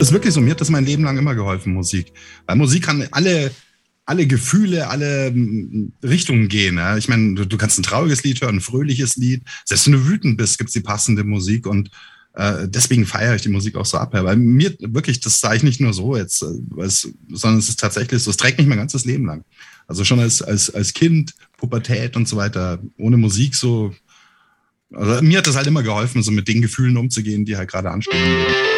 ist wirklich so, mir hat das mein Leben lang immer geholfen, Musik. Weil Musik kann alle Gefühle, alle Richtungen gehen. Ja? Ich meine, du kannst ein trauriges Lied hören, ein fröhliches Lied. Selbst wenn du wütend bist, gibt es die passende Musik und deswegen feiere ich die Musik auch so ab. Ja? Weil mir wirklich, das sage ich nicht nur so jetzt, sondern es ist tatsächlich so, es trägt mich mein ganzes Leben lang. Also schon als Kind, Pubertät und so weiter, ohne Musik so. Also mir hat das halt immer geholfen, so mit den Gefühlen umzugehen, die halt gerade anstehen.